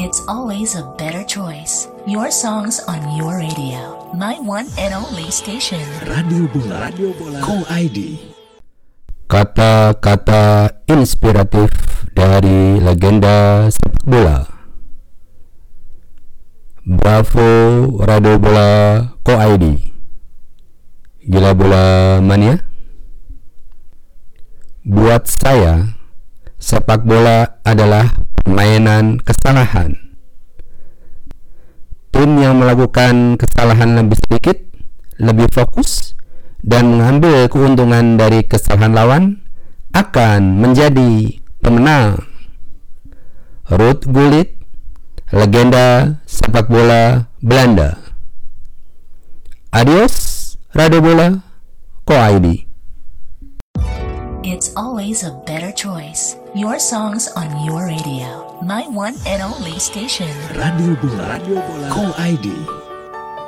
It's always a better choice. Your songs on your radio. My one and only station. Radio Bola. Ko ID. Kata-kata inspiratif dari legenda sepak bola. Bravo Radio Bola Ko ID. Gila bola mania. Buat saya, sepak bola adalah permainan kesalahan. Tim yang melakukan kesalahan lebih sedikit, lebih fokus, dan mengambil keuntungan dari kesalahan lawan akan menjadi pemenang. Ruud Gullit, legenda sepak bola Belanda. Adios, Radio Bola Ko ID. It's always a better choice. Your songs on your radio. My one and only station. Radio Bola. Ko ID.